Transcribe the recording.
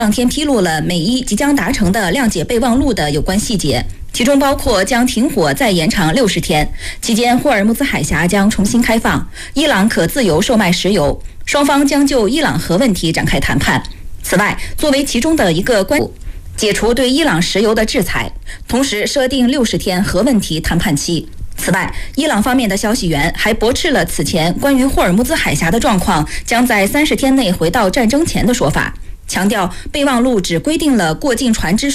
当天披露了美伊即将达成的谅解备忘录的有关细节，其中包括将停火再延长60天，期间霍尔木兹海峡将重新开放，伊朗可自由售卖石油，双方将就伊朗核问题展开谈判。此外，作为其中的一个关键，解除对伊朗石油的制裁，同时设定60天核问题谈判期。此外，伊朗方面的消息源还驳斥了此前关于霍尔木兹海峡的状况将在30天内回到战争前的说法，强调备忘录只规定了过境船只